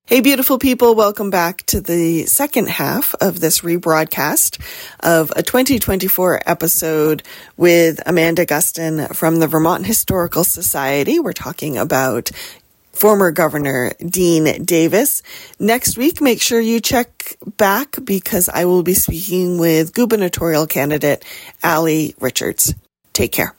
Hey, beautiful people. Welcome back to the second half of this rebroadcast of a 2024 episode with Amanda Gustin from the Vermont Historical Society. We're talking about former Governor Dean Davis. Next week, make sure you check back because I will be speaking with gubernatorial candidate Ali Richards. Take care.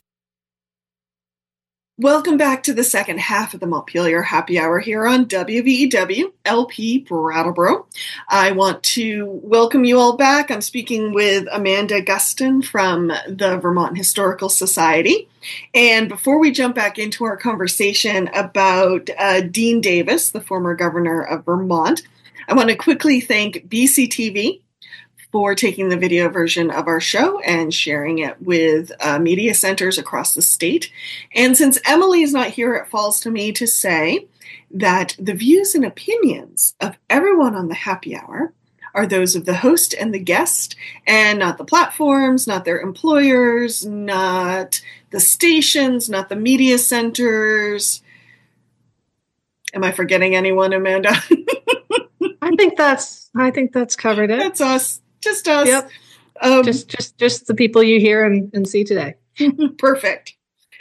Welcome back to the second half of the Montpelier Happy Hour here on WVEW LP Brattleboro. I want to welcome you all back. I'm speaking with Amanda Gustin from the Vermont Historical Society. And before we jump back into our conversation about Dean Davis, the former governor of Vermont, I want to quickly thank BCTV for taking the video version of our show and sharing it with media centers across the state. And since Emily is not here, it falls to me to say that the views and opinions of everyone on the happy hour are those of the host and the guest, and not the platforms, not their employers, not the stations, not the media centers. Am I forgetting anyone, Amanda? I think that's covered it. That's us. Just us. Yep. Just the people you hear and see today. Perfect.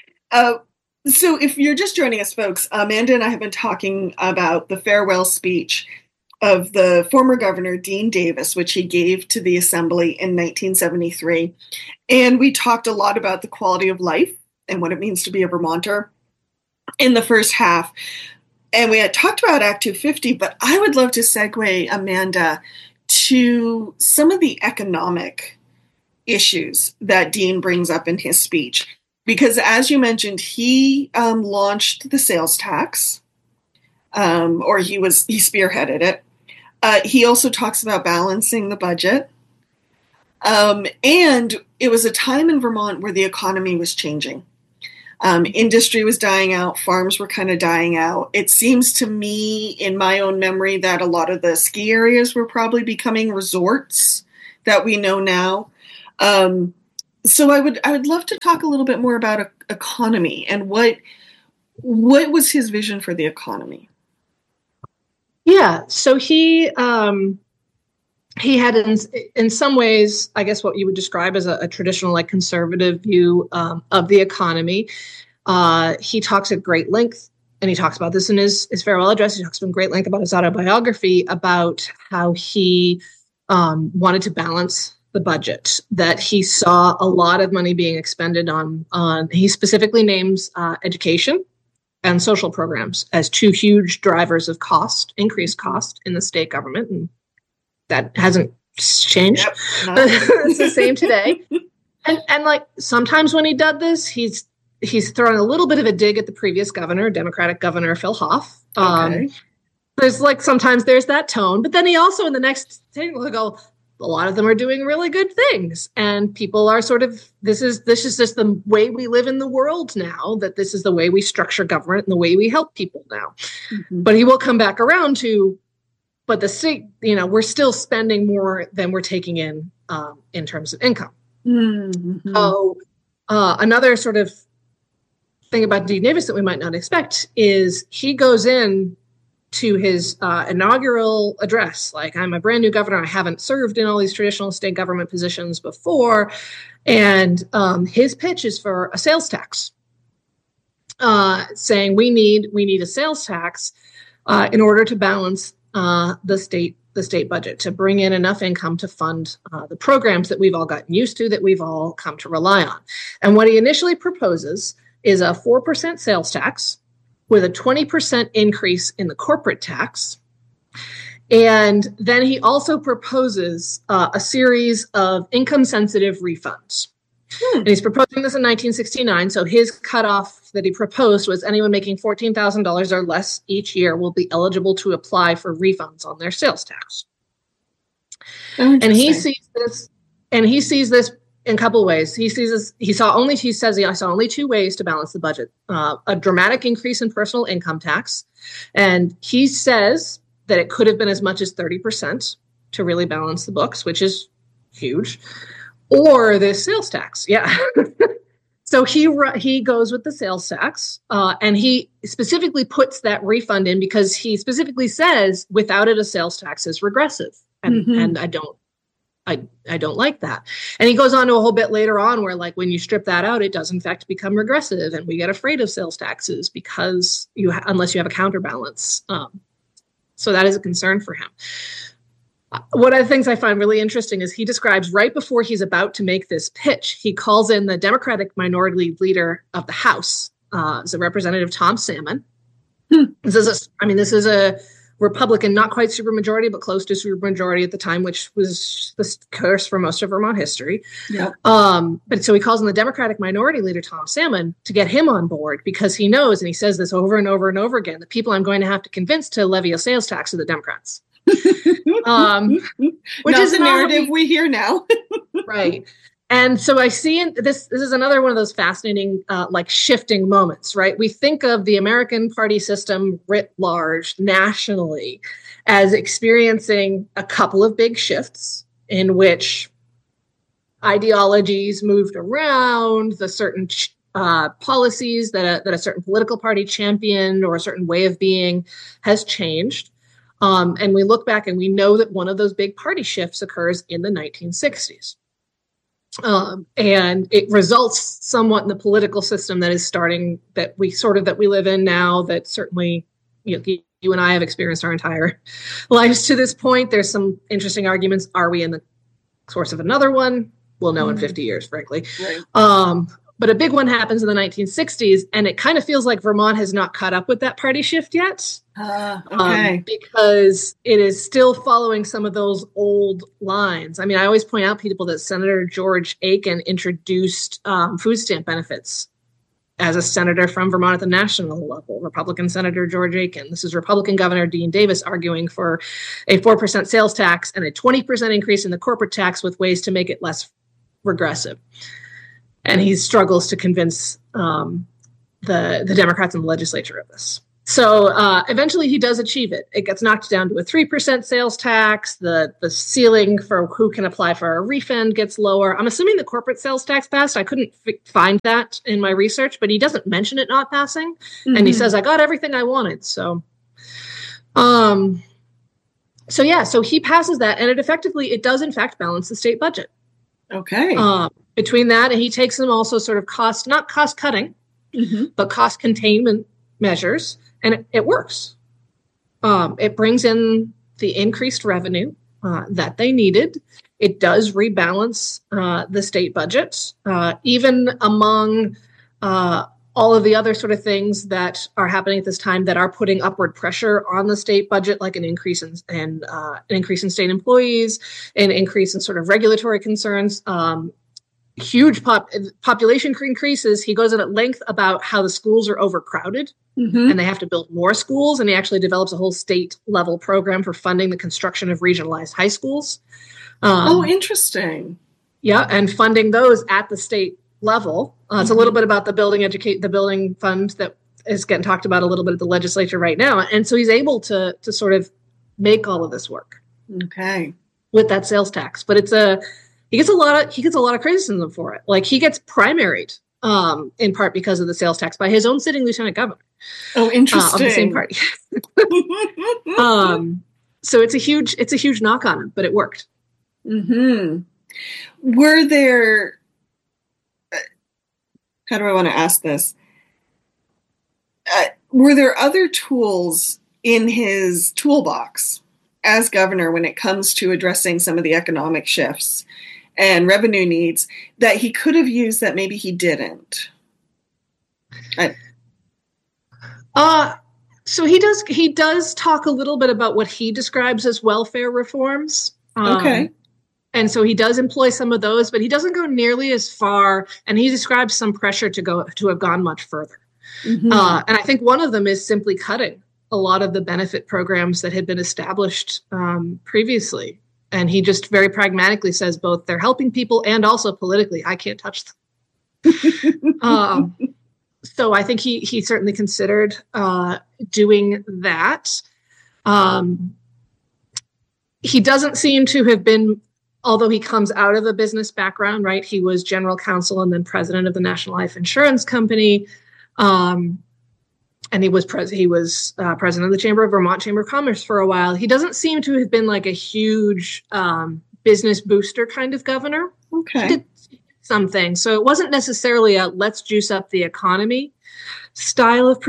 So if you're just joining us, folks, Amanda and I have been talking about the farewell speech of the former governor, Dean Davis, which he gave to the Assembly in 1973. And we talked a lot about the quality of life and what it means to be a Vermonter in the first half. And we had talked about Act 250, but I would love to segue, Amanda, to some of the economic issues that Dean brings up in his speech. Because as you mentioned, he launched the sales tax, or he spearheaded it. He also talks about balancing the budget. And it was a time in Vermont where the economy was changing. Industry was dying out. Farms were kind of dying out. It seems to me, in my own memory, that a lot of the ski areas were probably becoming resorts that we know now. So I would love to talk a little bit more about economy and what was his vision for the economy. Yeah. So he had in some ways, I guess, what you would describe as a traditional, like, conservative view of the economy. He talks at great length, and he talks about this in his farewell address. He talks in great length about his autobiography, about how he wanted to balance the budget, that he saw a lot of money being expended on he specifically names education and social programs as two huge drivers of increased cost in the state government. And that hasn't changed. Yep, it's the same today. And like, sometimes when he did this, he's throwing a little bit of a dig at the previous governor, Democratic Governor Phil Hoff. Okay. There's sometimes there's that tone, but then he also in the next thing will go, a lot of them are doing really good things. And people are sort of, this is just the way we live in the world now, that this is the way we structure government and the way we help people now. Mm-hmm. But he will come back around to, but the state, we're still spending more than we're taking in terms of income. Mm-hmm. So another sort of thing about Dean Davis that we might not expect is he goes in to his inaugural address like, I'm a brand new governor. I haven't served in all these traditional state government positions before. And his pitch is for a sales tax, saying we need a sales tax in order to balance the state budget, to bring in enough income to fund the programs that we've all gotten used to, that we've all come to rely on. And what he initially proposes is a 4% sales tax with a 20% increase in the corporate tax. And then he also proposes a series of income-sensitive refunds. And he's proposing this in 1969. So his cutoff that he proposed was anyone making $14,000 or less each year will be eligible to apply for refunds on their sales tax. And he sees this in a couple of ways. He saw only two ways to balance the budget: a dramatic increase in personal income tax, and he says that it could have been as much as 30% to really balance the books, which is huge. Or the sales tax. Yeah. So he goes with the sales tax, and he specifically puts that refund in because he specifically says without it, a sales tax is regressive, and I don't like that. And he goes on to a whole bit later on where, like, when you strip that out, it does in fact become regressive, and we get afraid of sales taxes because unless you have a counterbalance. So that is a concern for him. One of the things I find really interesting is he describes right before he's about to make this pitch, he calls in the Democratic Minority Leader of the House, is Representative Tom Salmon. This is a Republican, not quite supermajority, but close to supermajority at the time, which was the curse for most of Vermont history. Yep. But so he calls in the Democratic Minority Leader, Tom Salmon, to get him on board because he knows, and he says this over and over and over again, the people I'm going to have to convince to levy a sales tax are the Democrats. Which is the narrative we hear now. Right. And so I see this is another one of those fascinating, shifting moments, right? We think of the American party system writ large nationally as experiencing a couple of big shifts in which ideologies moved around, the certain policies that a certain political party championed or a certain way of being has changed. And we look back and we know that one of those big party shifts occurs in the 1960s. And it results somewhat in the political system that is starting, that we live in now, that certainly, you and I have experienced our entire lives to this point. There's some interesting arguments. Are we in the source of another one? We'll know in 50 years, frankly. Right. But a big one happens in the 1960s, and it kind of feels like Vermont has not caught up with that party shift yet. Okay. Because it is still following some of those old lines. I mean, I always point out people that Senator George Aiken introduced food stamp benefits as a senator from Vermont at the national level, Republican Senator George Aiken. This is Republican Governor Dean Davis arguing for a 4% sales tax and a 20% increase in the corporate tax with ways to make it less regressive. And he struggles to convince the Democrats in the legislature of this. So eventually he does achieve it. It gets knocked down to a 3% sales tax. The ceiling for who can apply for a refund gets lower. I'm assuming the corporate sales tax passed. I couldn't find that in my research, but he doesn't mention it not passing. Mm-hmm. And he says, I got everything I wanted. So he passes that, and it does in fact balance the state budget. Okay. Between that, and he takes them also sort of not cost cutting, but cost containment measures, and it works. It brings in the increased revenue that they needed. It does rebalance the state budget, even among all of the other sort of things that are happening at this time that are putting upward pressure on the state budget, like an increase in state employees, an increase in sort of regulatory concerns. Huge population increases. He goes in at length about how the schools are overcrowded and they have to build more schools. And he actually develops a whole state level program for funding the construction of regionalized high schools. Interesting. Yeah. And funding those at the state level. It's a little bit about the building fund that is getting talked about a little bit at the legislature right now. And so he's able to sort of make all of this work. Okay. With that sales tax. But he gets a lot of criticism for it. Like, he gets primaried in part because of the sales tax by his own sitting lieutenant governor. Oh, interesting. Of the same party. So it's a huge knock on him, but it worked. Mm-hmm. Were there, how do I want to ask this? Were there other tools in his toolbox as governor when it comes to addressing some of the economic shifts and revenue needs that he could have used that maybe he didn't? So he does talk a little bit about what he describes as welfare reforms. Okay. And so he does employ some of those, but he doesn't go nearly as far. And he describes some pressure to have gone much further. Mm-hmm. And I think one of them is simply cutting a lot of the benefit programs that had been established previously. And he just very pragmatically says both they're helping people and also politically, I can't touch them. So I think he certainly considered doing that. He doesn't seem to have been although he comes out of a business background, right? He was general counsel and then president of the National Life Insurance Company. And he was president of the Vermont Chamber of Commerce for a while. He doesn't seem to have been like a huge business booster kind of governor. Okay. He did some things. So it wasn't necessarily a let's juice up the economy style of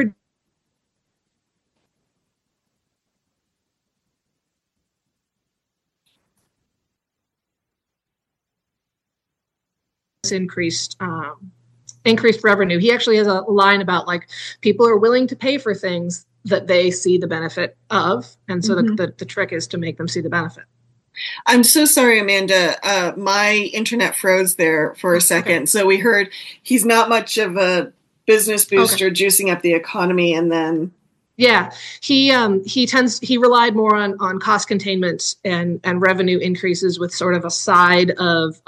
increased revenue. He actually has a line about like people are willing to pay for things that they see the benefit of. And so the trick is to make them see the benefit. I'm so sorry, Amanda. My internet froze there for a second. Okay. So we heard he's not much of a business booster, juicing up the economy, and then he relied more on cost containment and revenue increases with sort of a side of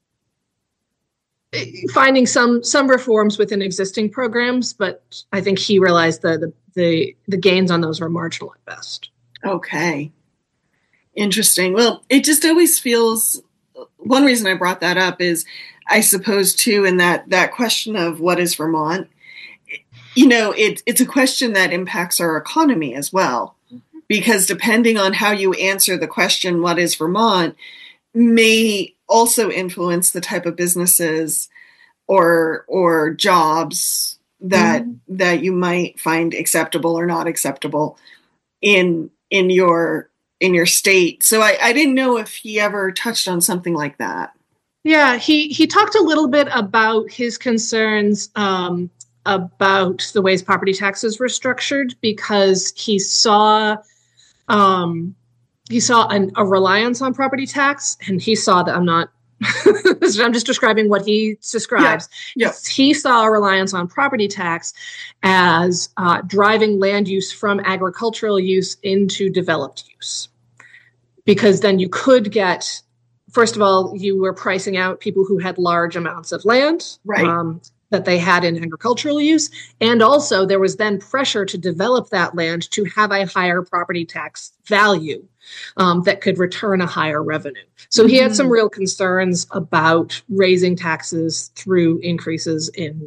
finding some reforms within existing programs, but I think he realized the gains on those were marginal at best. Okay. Interesting. Well, it just always feels, one reason I brought that up is, I suppose, too, in that question of what is Vermont, it's a question that impacts our economy as well, because depending on how you answer the question, what is Vermont, may also influence the type of businesses or jobs that you might find acceptable or not acceptable in your state. So I didn't know if he ever touched on something like that. Yeah, he talked a little bit about his concerns about the ways property taxes were structured, because he saw a reliance on property tax, and he saw that I'm just describing what he describes. Yeah. He saw a reliance on property tax as driving land use from agricultural use into developed use. Because then you could get, first of all, you were pricing out people who had large amounts of land. Right. That they had in agricultural use. And also there was then pressure to develop that land to have a higher property tax value that could return a higher revenue. So he had some real concerns about raising taxes through increases in